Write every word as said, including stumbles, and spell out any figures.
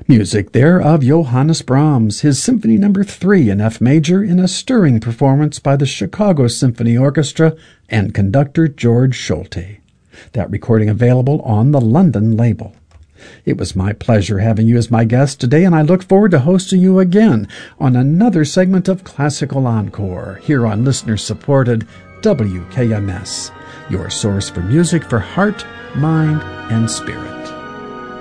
Music there of Johannes Brahms, his Symphony Number three in F major in a stirring performance by the Chicago Symphony Orchestra and conductor George Solti. That recording available on the London label. It was my pleasure having you as my guest today, and I look forward to hosting you again on another segment of Classical Encore here on listener-supported W K M S, your source for music for heart, mind, and spirit.